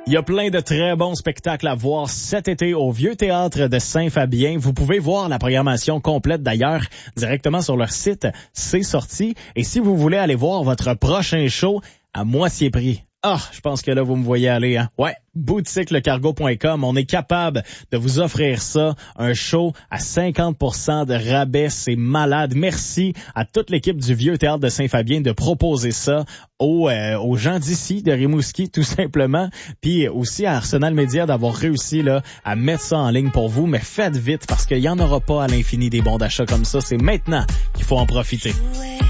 Il y a plein de très bons spectacles à voir cet été au Vieux Théâtre de Saint-Fabien. Vous pouvez voir la programmation complète d'ailleurs directement sur leur site. C'est sorti. Et si vous voulez aller voir votre prochain show à moitié prix, je pense que là, vous me voyez aller, hein? Ouais, boutiquelecargo.com, on est capable de vous offrir ça, un show à 50% de rabais, c'est malade. Merci à toute l'équipe du Vieux Théâtre de Saint-Fabien de proposer ça aux gens d'ici, de Rimouski, tout simplement. Puis aussi à Arsenal Média d'avoir réussi là à mettre ça en ligne pour vous. Mais faites vite parce qu'il n'y en aura pas à l'infini des bons d'achat comme ça. C'est maintenant qu'il faut en profiter.